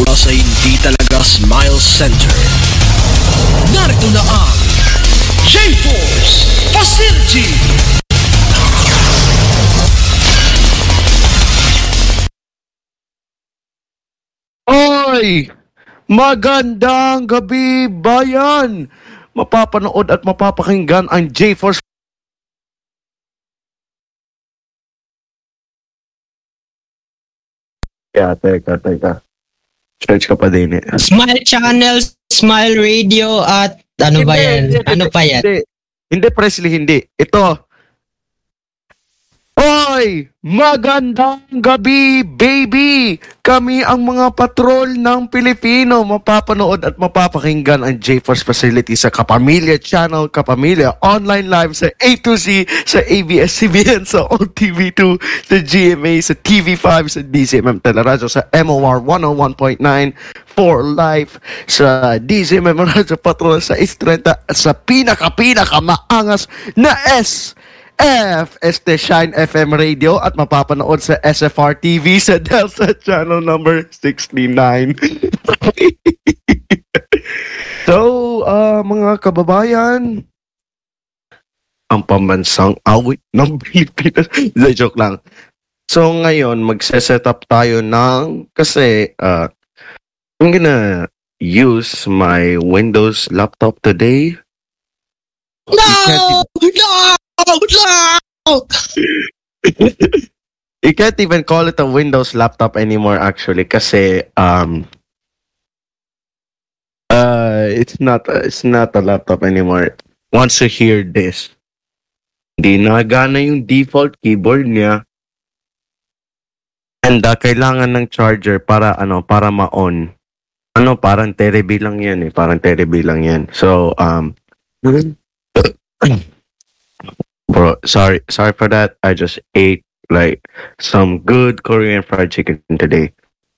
mula sa hindi talaga Smile Center. Narito na ang J-Force Facility. Oy! Magandang gabi, bayan! Mapapanood at mapapakinggan ang J-Force. Teka. Search ka pa din eh. Smile Channel, Smile Radio, at ano ba yan? Ano pa yan? Hindi, Presley, hindi. Ito. Oy! Magandang gabi, baby! Kami ang mga patrol ng Pilipino. Mapapanood at mapapakinggan ang J-Force Facility sa Kapamilya Channel, Kapamilya Online Live sa A to Z, sa ABS-CBN, sa OTV2, sa GMA, sa TV5, sa DZMM Teleradyo, sa MOR 101.9 for life, sa DZMM Radyo Patrol, sa Istrenta, at sa pinaka-maangas na Shine FM Radio at mapapanood sa SFR TV sa Delta Channel number 69. So, mga kababayan, ang pambansang awit ng Pilipinas. Joke lang. So, ngayon, magse-set up tayo ng, kasi, I'm gonna use my Windows laptop today. No! You can't even call it a Windows laptop anymore actually kasi it's not a laptop anymore. Once you hear this, hindi nagana yung default keyboard niya. And kailangan ng charger para ma-on. Parang Terebi lang yan eh. So bro, sorry for that. I just ate like some good Korean fried chicken today.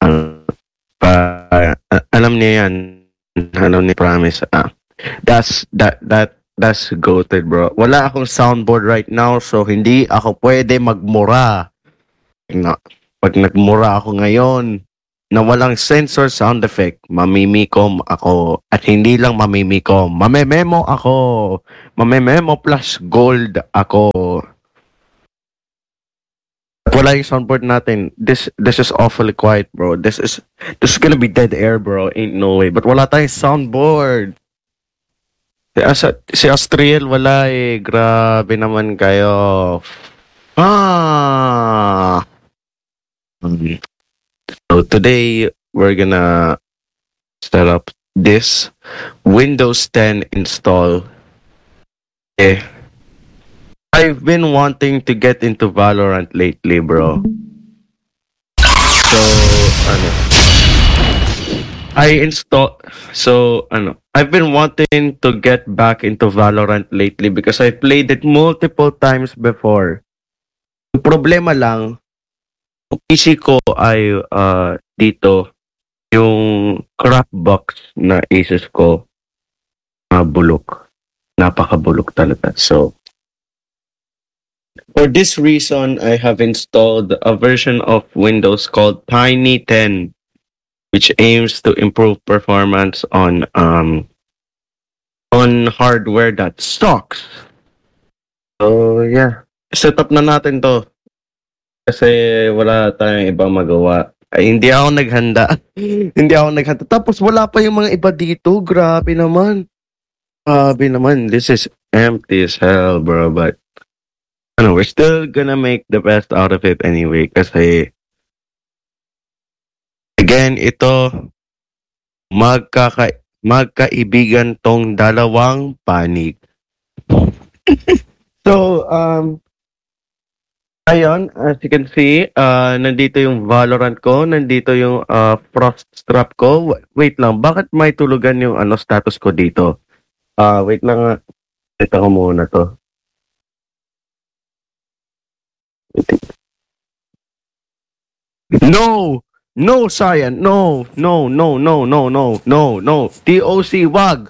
Alam niya yan. Alam ni promise. That's goated, bro. Wala akong soundboard right now, so hindi ako pwede magmura. No, pag nagmura ako ngayon na walang sensor sound effect, mamimikom ako. At hindi lang mamimikom, mamememo ako. Mamememo plus gold ako. At wala yung soundboard natin. This is awfully quiet, bro. This is gonna be dead air, bro. Ain't no way. But wala tayong soundboard. Si Astriel wala eh. Grabe naman kayo. So today, we're gonna set up this Windows 10 install. I've been wanting to get into Valorant lately, bro. So, I've been wanting to get back into Valorant lately because I played it multiple times before. Yung problema lang, yung PC ko ay dito, yung crap box na Asus ko, bulok. Napakabulok talaga. So, for this reason, I have installed a version of Windows called Tiny 10, which aims to improve performance on hardware that sucks. So, yeah. Set up na natin to. Kasi wala tayong ibang magawa. Ay, hindi ako naghanda. Tapos wala pa yung mga iba dito. Grabe naman. This is empty as hell, bro. But, we're still gonna make the best out of it anyway. Kasi, again, ito, magkaibigan tong dalawang panig. So, ayun, as you can see, nandito yung Valorant ko, nandito yung Frost Strap ko. Wait lang, bakit may tulugan yung status ko dito? Wait lang, ito ko muna to. No, Cyan, no. TOC, wag.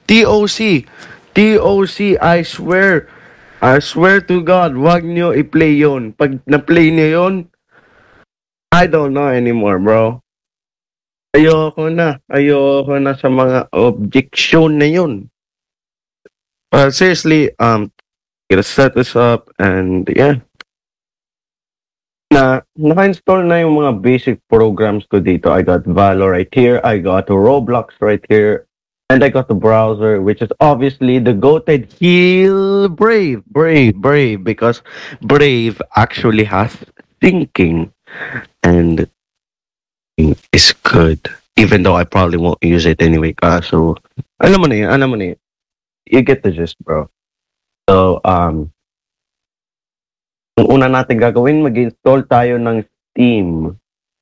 TOC, I swear to God, wag nyo i-play yun. Pag na-play nyo yun, I don't know anymore, bro. Ayoko na sa mga objection na yun. Seriously, gonna set this up and yeah. Naka-install na yung mga basic programs ko dito. I got Valor right here, I got Roblox right here, and I got the browser, which is obviously the goated Heal Brave, because Brave actually has thinking, and is good. Even though I probably won't use it anyway. So, alam mo na yun. You get the gist, bro. So, ang una natin gagawin, mag-install tayo ng Steam.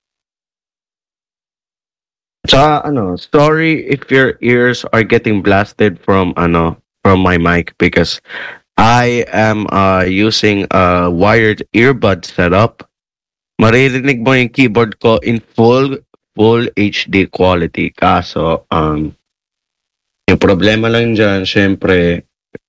Tsaka, sorry if your ears are getting blasted from my mic because I am using a wired earbud setup. Maririnig mo yung keyboard ko in full HD quality. Kaso, yung problema lang dyan, syempre,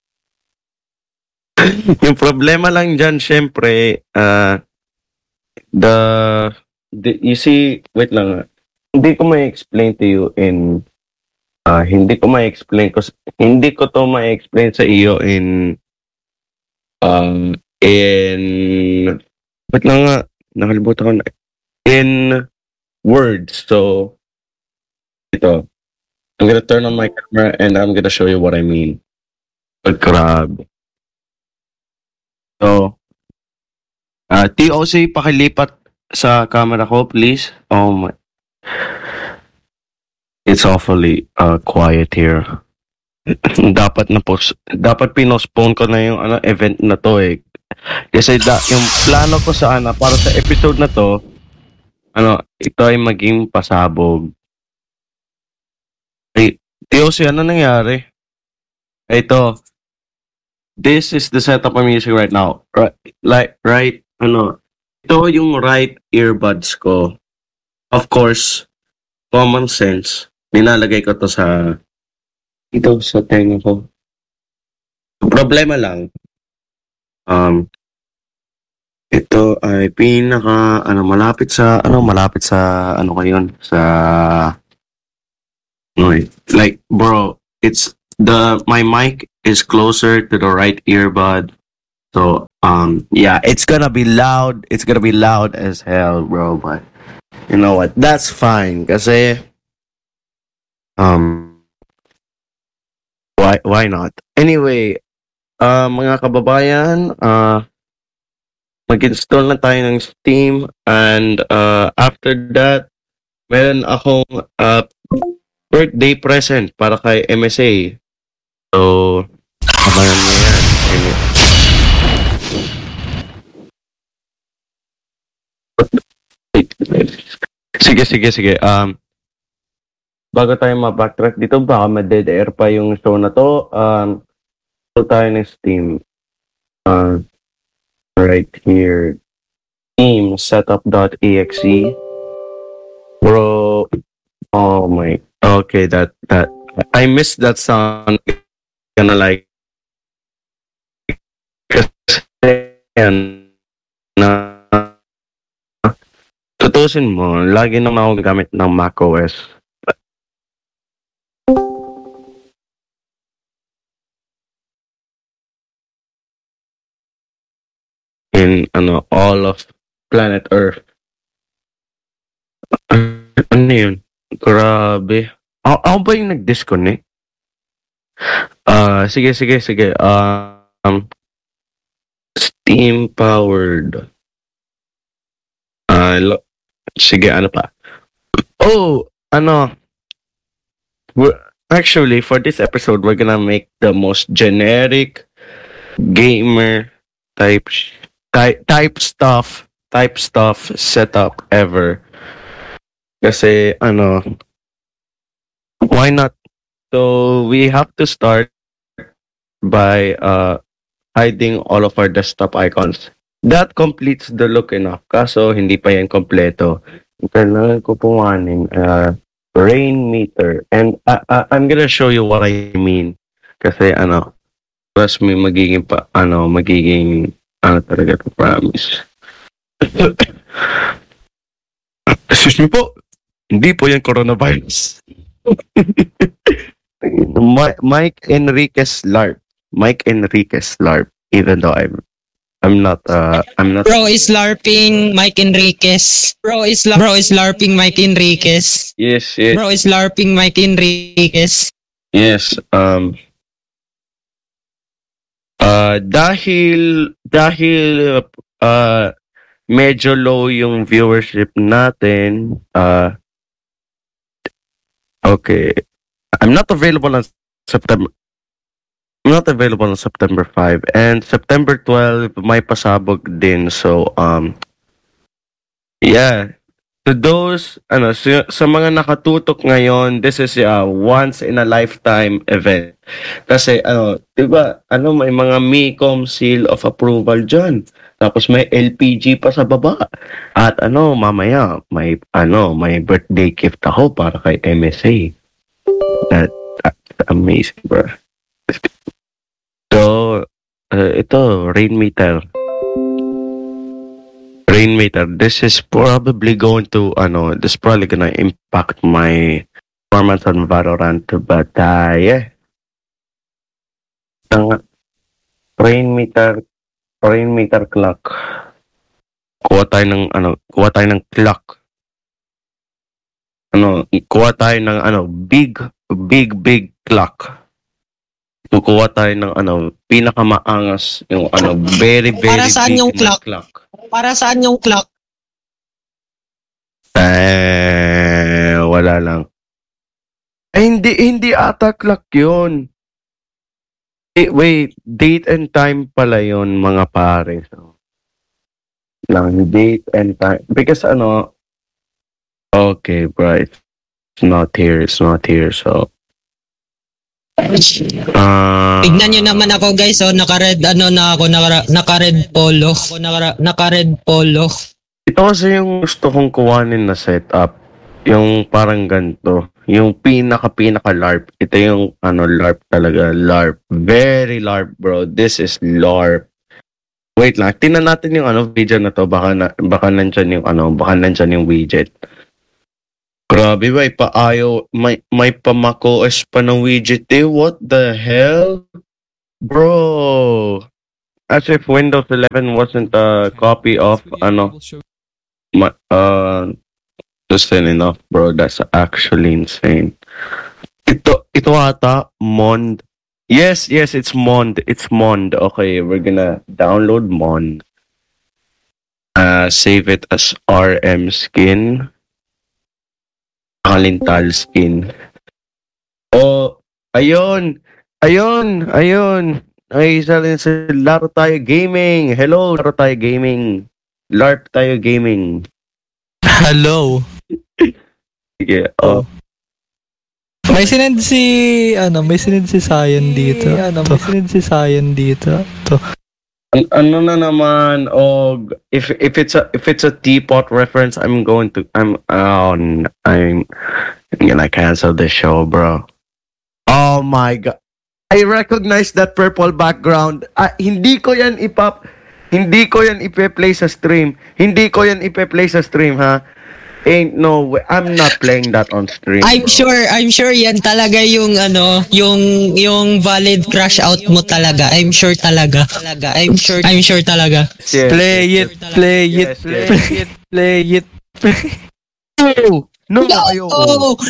you see, wait lang, hindi ko ma-explain to you hindi ko to ma-explain sa iyo wait lang nga, nakalimutan ko na, in words. So, ito, I'm gonna turn on my camera and I'm gonna show you what I mean. Grabe. So, TOC, pakilipat sa camera ko, please. Oh my. It's awfully quiet here. Dapat pinospone ko na yung event na to eh. Kasi yung plano ko para sa episode na to, ito ay maging pasabog. Hey, TOC, ano nangyari? Ito. This is the setup I'm using right now. Ito yung right earbuds ko. Of course, common sense. Nilalagay ko to sa tenga ko. Problema lang. Ito ay malapit sa bro, my mic is closer to the right earbud. So, yeah, it's gonna be loud. It's gonna be loud as hell, bro. But you know what? That's fine. Kasi, why not? Anyway, mga kababayan, mag-install na tayo ng Steam, and after that, meron akong birthday present para kay MSA. So, abangan mo yan. Sige. Bago tayo ma-backtrack dito, baka ma-dead air pa yung show na to. So tayo ng Steam. Right here. Steam setup.exe. Bro. Oh my. Okay, that I missed that sound. Kinda like na tutusin mo, lagi naman ako gamit ng macOS. In all of planet Earth. Ano yun? Grabe. Ako ba yung nag-disconnect? Sige. Steam powered. Sige, ano pa? Actually, for this episode, we're gonna make the most generic gamer type stuff setup ever. Kasi, why not? So, we have to start by hiding all of our desktop icons. That completes the look enough. Kaso, hindi pa yan kompleto. Kailangan ko pumanin rain meter. And I'm gonna show you what I mean. Kasi, plus may magiging talaga to promise. Excuse me po. Hindi po yan coronavirus. Mike Enriquez LARP. Mike Enriquez LARP. Even though I'm not. Bro is LARPing Mike Enriquez. Bro is LARPing Mike Enriquez. Yes. Bro is LARPing Mike Enriquez. Yes. Dahil medyo low yung viewership natin. Okay. I'm not available on September 5 and September 12 may pasabog din. So yeah. To those sa mga nakatutok ngayon, this is a once in a lifetime event. Kasi 'di ba? May mga MICOM seal of approval diyan. Tapos may LPG pa sa baba. At mamaya may birthday gift ako para kay MSA. That's amazing, bro. So, ito, Rainmeter. This is probably gonna impact my performance on Valorant, but yeah. Rainmeter clock. Kuha tayo ng clock. Kuha tayo ng big clock. Kukuha tayo ng pinakamaangas yung very Para saan big yung na clock? Para saan yung clock? Wala lang. Hindi ata clock yun. Wait, date and time pala yun, mga pare. So, date and time. Because okay, bro, it's not here, so. Tignan nyo naman ako guys, naka-red naka-red polo. Naka-red polo. Ito kasi yung gusto kong kuhanin na setup. Yung parang ganito. Yung pinaka LARP. Ito yung LARP talaga. LARP. Very LARP, bro. This is LARP. Wait lang. Tingnan natin yung video na to. Baka nandyan yung widget. Grabe, may pamako-es pa ng widget eh. What the hell? Bro. As if Windows 11 wasn't a copy of, just enough, bro. That's actually insane. Ito ata, Mond. Yes, it's Mond. It's Mond. Okay, we're gonna download Mond. Save it as RM skin. Kalintal skin. Oh, ayun. Ay, laro tayo gaming. Hello, laro tayo gaming. LARP tayo gaming. Hello. Sige, May sinend si Sayan dito. To. Na naman, if it's a teapot reference, I'm gonna cancel the show, bro. Oh my god. I recognize that purple background. Hindi ko yan ipe-play sa stream. Ha? Ain't no way. I'm not playing that on stream. I'm sure yan talaga yung valid crash out mo talaga. I'm sure talaga. Yes. Play it. No, ayoko.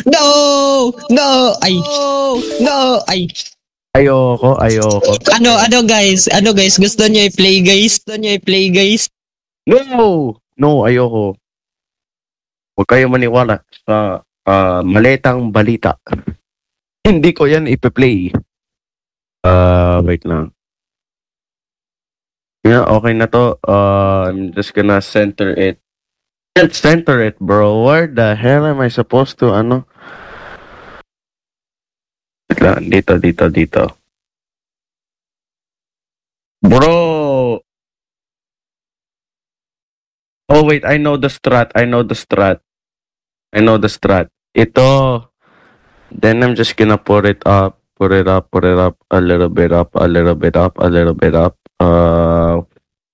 Ayoko. Ano guys, gusto niyo i-play guys? No, ayoko. Huwag kayo maniwala sa maletang balita. Hindi ko yan ipe-play. Wait lang. Yeah, okay na to. I'm just gonna center it. Can't center it, bro. Where the hell am I supposed to, Wait lang, dito. Bro! Oh, wait, I know the strat. Ito. Then I'm just gonna put it up, a little bit up.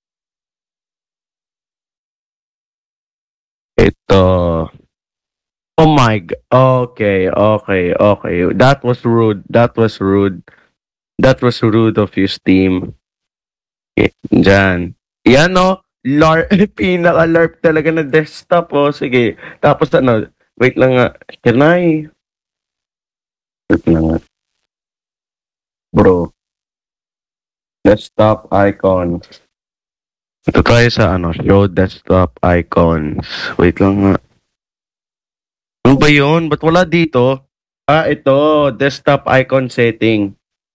Ito. Oh my god. Okay, okay, okay. That was rude. That was rude. That was rude of you, Steam. Okay, dyan. Yan no. LARP, pinaka-LARP talaga na desktop. Oh, sige. Tapos ano, wait lang nga. Can I? Wait lang nga. Bro. Desktop icon. Ito tayo sa ano, show desktop icons. Wait lang nga. Ano ba yun? Ba't wala dito? Ah, ito. Desktop icon setting.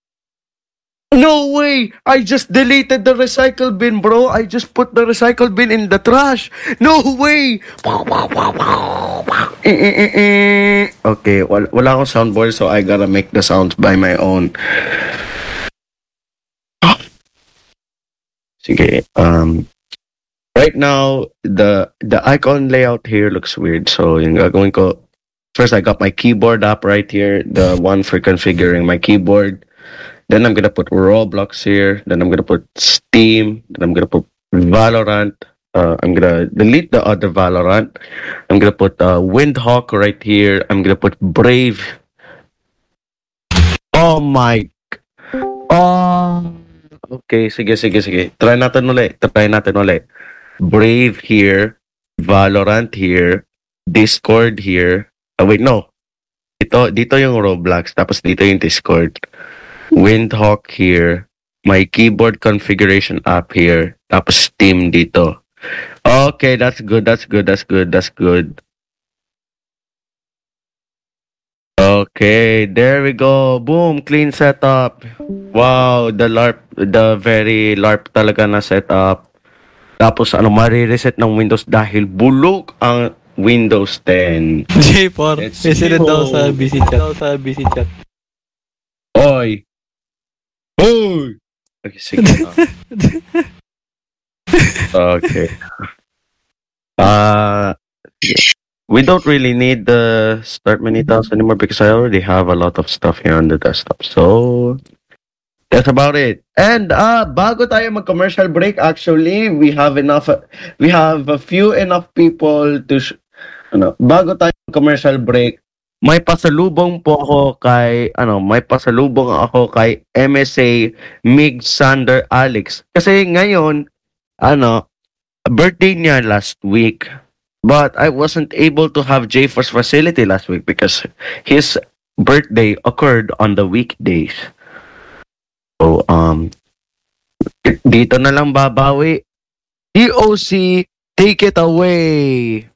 No way! I just deleted the recycle bin, bro. I just put the recycle bin in the trash. No way! Okay, wala akong soundboard so I gotta make the sounds by my own. Sige, right now, the icon layout here looks weird. So, yung gagawin ko, first I got my keyboard up right here, the one for configuring my keyboard. Then I'm gonna put Roblox here. Then I'm gonna put Steam. Then I'm gonna put Valorant. I'm gonna delete the other Valorant. I'm gonna put Windhawk right here. I'm gonna put Brave. Oh my. Oh. Okay, sige. Try natin ulit. Brave here. Valorant here. Discord here. Oh, wait, no. Dito yung Roblox. Tapos dito yung Discord. Windhawk here, my keyboard configuration app here, tapos Steam dito. Okay, that's good. Okay, there we go. Boom, clean setup. Wow, the very LARP talaga na setup. Tapos marireset ng Windows dahil bulok ang Windows 10. J4, Let's may sinend go. daw sa BC chat. Oy! Okay, sige. Okay. We don't really need the start menu tasks anymore because I already have a lot of stuff here on the desktop. So, that's about it. And bago tayo mag-commercial break, actually, we have a few enough people to bago tayo mag-commercial break, may pasalubong ako kay MSA Mig Sander Alex. Kasi ngayon, birthday niya last week. But I wasn't able to have JForce facility last week because his birthday occurred on the weekdays. So, dito na lang babawi. DOC, take it away.